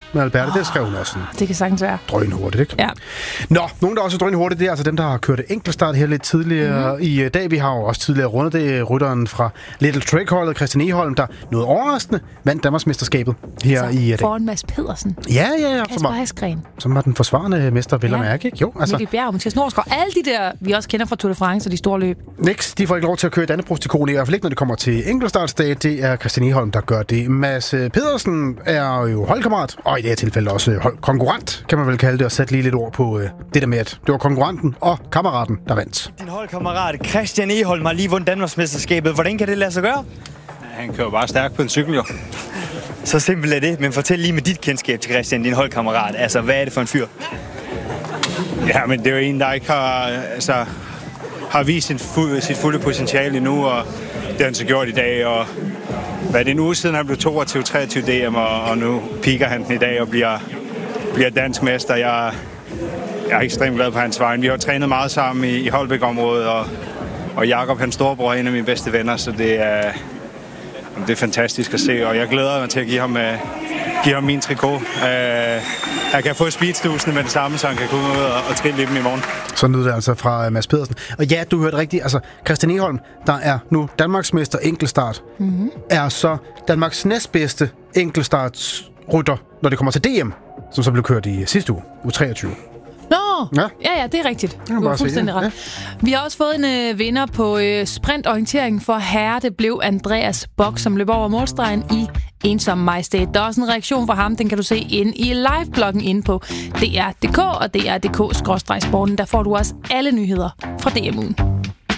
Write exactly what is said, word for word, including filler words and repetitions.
med Alberte. Oh, det skrev hun også sådan. Det kan sagtens være. Drønhurtigt, ikke? Ja. Nå, nogen der også er drønhurtigt, det er altså dem, der har kørt enkeltstart her lidt tidligere mm-hmm. i dag. Vi har jo også tidligere rundet det. Rytteren fra Little Trek-holdet, Christian Egholm, der noget overraskende vandt Danmarksmesterskabet her altså, i dag. Foran Mads Pedersen. Ja, ja, ja. Kasper Hasgren. Som var den forsvarende mester, vel at mærke, ikke? Jo, altså. Mikkel Bjerg, Mathias Norsgaard. Alle de der, vi også kender fra Tour de France og de store løb. Niks, de får ikke lov til at køre Dannebrogs-Trikoten, i hvert fald ikke, når det kommer til enkeltstartsdag. Det er Christian Egholm, der gør det. Mads Pedersen er jo holdkammerat, og i det her tilfælde også hold- konkurrent, kan man vel kalde det, og sætte lige lidt ord på øh, det der med, at det var konkurrenten og kammeraten, der vandt. Din holdkammerat Christian Egholm har lige vundet Danmarksmesterskabet. Hvordan kan det lade sig gøre? Han kører bare stærkt på en cykel, jo. Så simpelt er det, men fortæl lige med dit kendskab til Christian, din holdkammerat. Altså, hvad er det for en fyr? Ja, men det er jo en, der ikke har, altså, har vist sin fu- sit fulde potentiale endnu, og det har han så gjort i dag. Og hvad er det en uge siden, han blev toogtyve treogtyve D M, og, og nu piker han den i dag og bliver, bliver dansk mester. Jeg, jeg er ekstremt glad på hans vejen. Vi har trænet meget sammen i, i Holbæk-området, og, og Jakob, hans storebror, er en af mine bedste venner, så det er, det er fantastisk at se, og jeg glæder mig til at give ham, uh, give ham min trikot. Uh, jeg kan få speedstusene med det samme, så han kan komme ud og, og trille dem i morgen. Sådan lyder det altså fra Mads Pedersen. Og ja, du hørte rigtigt. Altså, Christian Egholm, der er nu Danmarksmester enkeltstart, mm-hmm. er så Danmarks næstbedste enkeltstartsrytter, når det kommer til D M, som så blev kørt i sidste uge, uge treogtyve. Nå, ja. ja, ja, det er rigtigt. Du har fuldstændig ret. Ja. Vi har også fået en øh, vinder på øh, sprintorientering for herre. Det blev Andreas Bock, som løb over målstregen i Ensom Majestæt. Der er også en reaktion fra ham, den kan du se inde i live-bloggen inde på D R punktum d k og D R punktum d k skråstreg sporten. Der får du også alle nyheder fra D M-ugen.